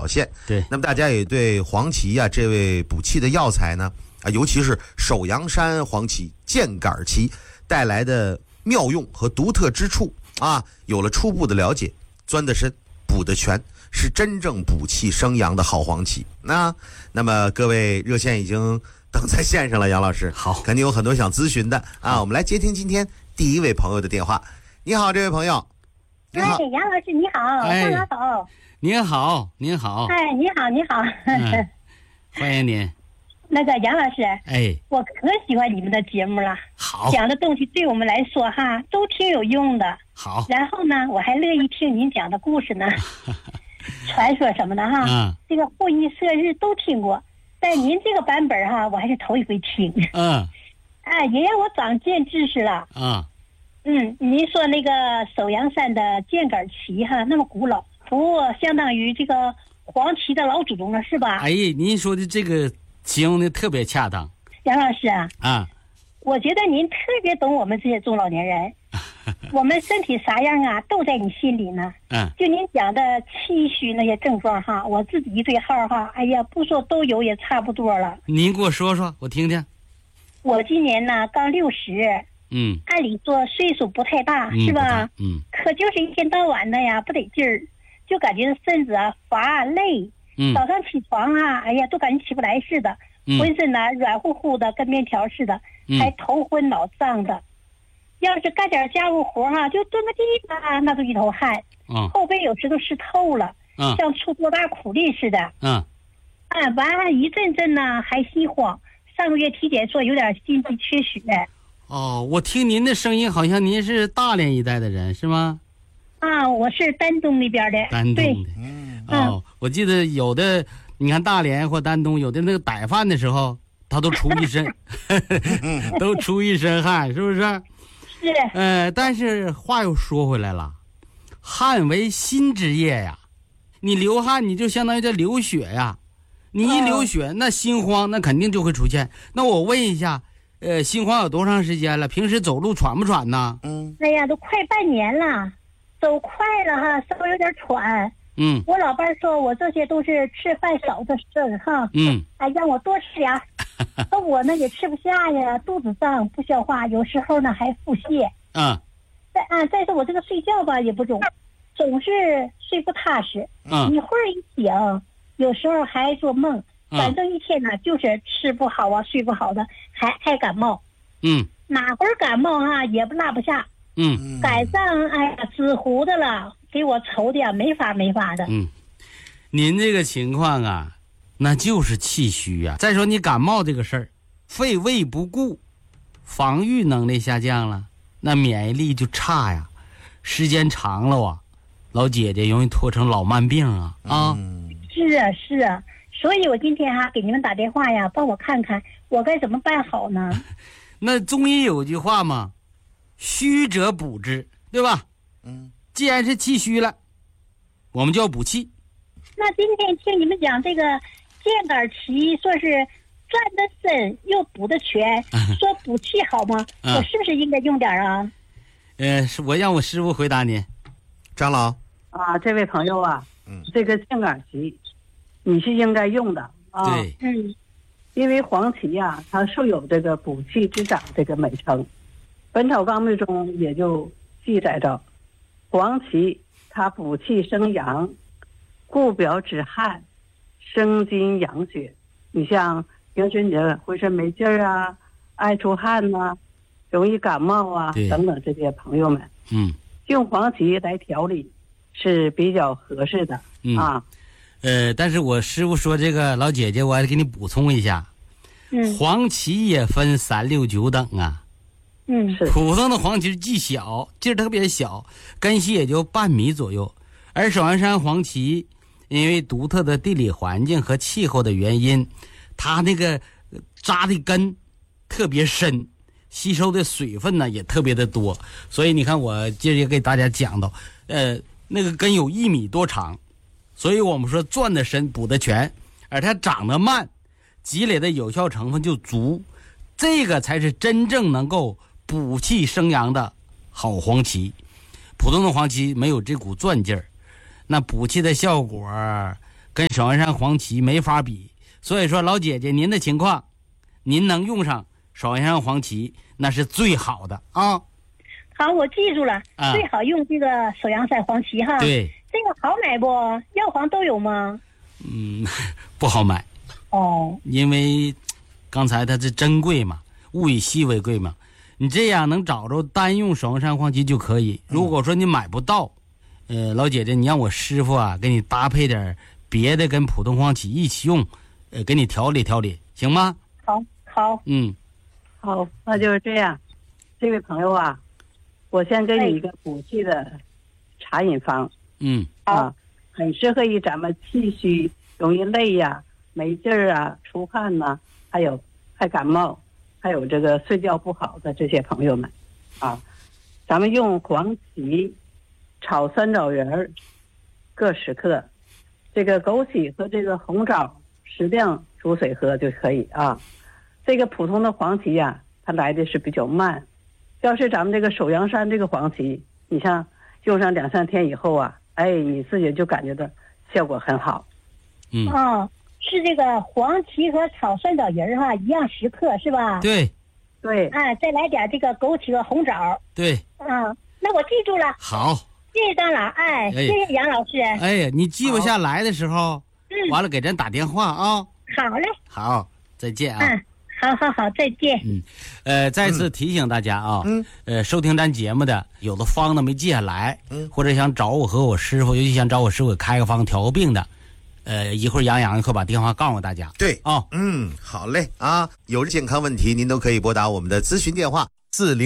现。 对， 那么大家也对黄芪呀这位补气的药材呢，尤其是首阳山黄芪、箭杆芪带来的妙用和独特之处有了初步的了解，钻得深，补得全，是真正补气生阳的好黄芪。那么各位热线已经等在线上了，杨老师， 好， 肯定有很多想咨询的我们来接听今天第一位朋友的电话。你好，这位朋友。 杨老师你好， 哎， 张老好， 您好，您好， 哎，你好，你好， 欢迎您。 那个杨老师， 哎， 我可喜欢你们的节目了， 好， 讲的东西对我们来说都挺有用的。 好， 然后呢，我还乐意听您讲的故事呢，传说什么的这个会议射日都听过，但您这个版本我还是头一回听。也让我长见知识了。您说那个首阳山的箭杆芪那么古老，不过相当于这个黄芪的老祖宗了，是吧？ 哎，您说的这个形容的特别恰当。 杨老师我觉得您特别懂我们这些中老年人。我们身体啥样都在你心里呢。就您讲的气虚那些症状我自己一对号哎呀，不说都有也差不多了。 您给我说说，我听听。 我今年呢刚60。按理说岁数不太大，是吧？可就是一天到晚的不得劲儿，就感觉身子乏累。早上起床哎呀，都感觉起不来似的，浑身呢软乎乎的，跟面条似的，还头昏脑胀的。要是干点家务活就蹲个地吧，那都一头汗。后背有时都湿透了，像出多大苦力似的。完了一阵阵呢还心慌，上个月体检说有点心肌缺血。 我听您的声音好像您是大连一带的人是吗？ 我是丹东那边的。 丹东的。我记得有的你看大连或丹东有的那个逮饭的时候他都出一身都出一身汗，是不是？ 是。 但是话又说回来了，汗为心之液呀，你流汗你就相当于在流血呀，你一流血那心慌那肯定就会出现。那我问一下心慌有多长时间了？平时走路喘不喘呢？ 哎呀，都快半年了，走快了稍微有点喘。我老伴说我这些都是吃饭少的事儿让我多吃点。可我呢也吃不下呀，肚子胀不消化，有时候呢还腹泻。再说我这个睡觉吧也不中，总是睡不踏实。一会儿一醒，有时候还做梦。反正一天呢就是吃不好睡不好的，还爱感冒。哪会儿感冒也不落不下。赶上哎呀紫糊的了，给我愁的没法的。 您这个情况那就是气虚再说你感冒这个事儿，肺胃不顾，防御能力下降了，那免疫力就差呀，时间长了老姐姐容易拖成老慢病是啊，所以我今天给你们打电话帮我看看我该怎么办好呢？ 那中医有句话嘛，虚者补之，对吧？既然是气虚了，我们就要补气。 那今天听你们讲这个箭杆芪，说是钻得深又补得全，说补气好吗？我是不是应该用点我让我师傅回答您。 张老这位朋友这个箭杆芪你是应该用的对， 因为黄芪它素有这个补气之长这个美称，《本草纲目》中也就记载着，黄芪它补气生阳，固表止汗，生津养血。你像平时你浑身没劲儿爱出汗容易感冒等等这些朋友们，用黄芪来调理是比较合适的但是我师傅说这个老姐姐，我还得给你补充一下，黄芪也分3、6、9等是普通的黄芪既小，劲儿特别小，根系也就半米左右，而首阳山黄芪因为独特的地理环境和气候的原因，它那个扎的根特别深，吸收的水分呢也特别的多，所以你看我接着给大家讲到那个根有1米多长，所以我们说钻得深补得全，而它长得慢，积累的有效成分就足，这个才是真正能够补气生阳的好黄芪。普通的黄芪没有这股钻劲儿，那补气的效果跟首阳山黄芪没法比。所以说老姐姐您的情况，您能用上首阳山黄芪那是最好的啊。 好，我记住了，最好用这个首阳山黄芪哈。 对， 这个好买不？药房都有吗？ 不好买。 哦， 因为刚才它是珍贵嘛，物以稀为贵嘛。你这样能找着单用首阳山黄芪就可以。如果说你买不到，老姐姐，你让我师傅啊给你搭配点别的跟普通黄芪一起用，给你调理调理，行吗？ 好， 好，那就是这样。这位朋友啊，我先给你一个补气的茶饮方。很适合于咱们气虚、容易累呀、没劲儿啊、出汗呐，还有还感冒，还有这个睡觉不好的这些朋友们啊，咱们用黄芪炒酸枣仁各10克，这个枸杞和这个红枣适量煮水喝就可以啊。这个普通的黄芪呀，它来的是比较慢，要是咱们这个首阳山这个黄芪，你像用上2、3天以后啊，你自己就感觉到效果很好。 是这个黄芪和炒酸枣仁哈一样10克是吧？ 对， 再来点这个枸杞和红枣。 对， 那我记住了。 好， 谢谢张老，谢谢杨老师。 你记不下来的时候，完了给咱打电话啊。 好嘞。 好，再见啊。 好，再见。 再次提醒大家啊，收听咱节目的有的方子没记下来，或者想找我和我师傅，尤其想找我师傅开个方调个病的，一会儿杨洋会把电话告诉大家。 对好嘞啊，有健康问题您都可以拨打我们的咨询电话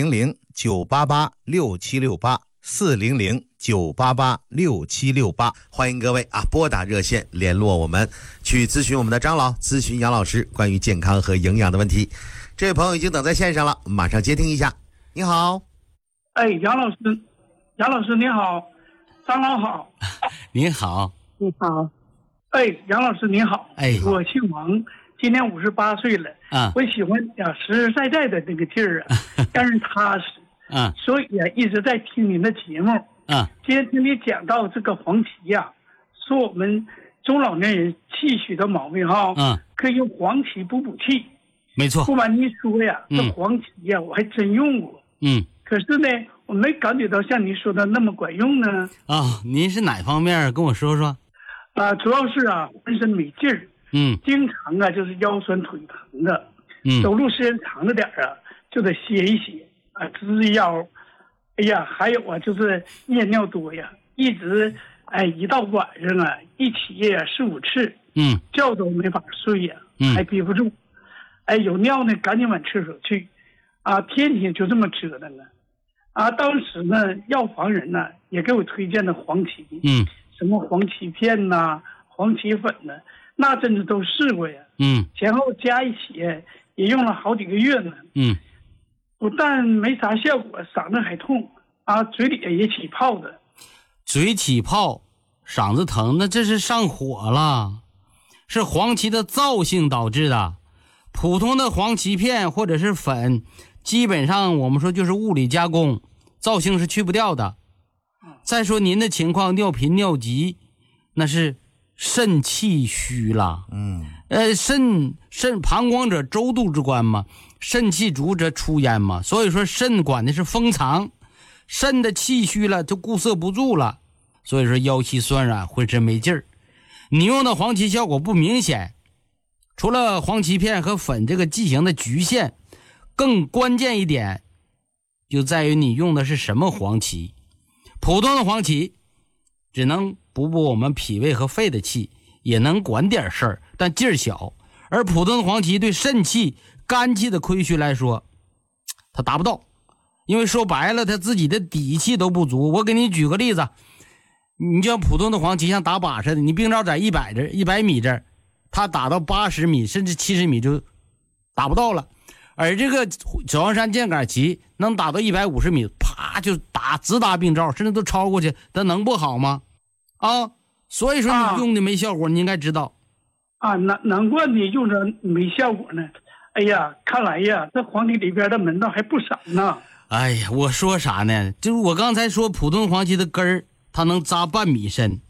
400-988-6768，400-988-6768，欢迎各位啊拨打热线联络我们，去咨询我们的张老，咨询杨老师关于健康和营养的问题。这位朋友已经等在线上了，马上接听一下。你好。 杨老师你好，张老好。 您好。 你好。 杨老师你好。我姓王，今年58岁了。我喜欢实实在在的那个劲儿让人踏实。所以一直在听您的节目。今天听你讲到这个黄芪说我们中老年人气虚的毛病可以用黄芪补气。 没错。 不瞒您说这黄芪我还真用过。可是呢，我没感觉到像您说的那么管用呢。 您是哪方面？跟我说说。 主要是浑身没劲儿。经常就是腰酸腿疼的。走路时间长了点就得歇一歇。直腰，还有就是夜尿多一直一到晚上一起夜4、5次，觉都没法睡还憋不住，有尿呢赶紧往厕所去，天天就这么折腾呢，当时呢药房人呢也给我推荐的黄芪，什么黄芪片呐、黄芪粉呢，那真是都试过前后加一起也用了好几个月呢，不但没啥效果，嗓子还痛嘴里也起泡的。 嘴起泡，嗓子疼，那这是上火了，是黄芪的燥性导致的。普通的黄芪片或者是粉，基本上我们说就是物理加工，燥性是去不掉的。再说您的情况，尿频尿急，那是肾气虚了。肾膀胱者周度之官嘛，肾气足则出焉嘛，所以说肾管的是封藏，肾的气虚了就固摄不住了，所以说腰膝酸软，浑身没劲儿。你用的黄芪效果不明显，除了黄芪片和粉这个剂型的局限，更关键一点就在于你用的是什么黄芪。普通的黄芪只能补我们脾胃和肺的气，也能管点事儿，但劲儿小。而普通的黄芪对肾气、肝气的亏虚来说，它达不到，因为说白了，它自己的底气都不足。我给你举个例子，你像普通的黄芪像打靶似的，你病灶在100米这儿，它打到80米甚至70米就打不到了。而这个首阳山健杆芪能打到150米，啪就直达病灶，甚至都超过去，它能不好吗？所以说你用的没效果，你应该知道。 难怪你用着没效果呢。看来这黄芪里边的门道还不少呢。我说啥呢？就是我刚才说普通黄芪的根儿，它能扎半米深，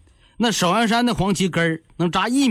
那首阳山的黄芪根儿能扎1米。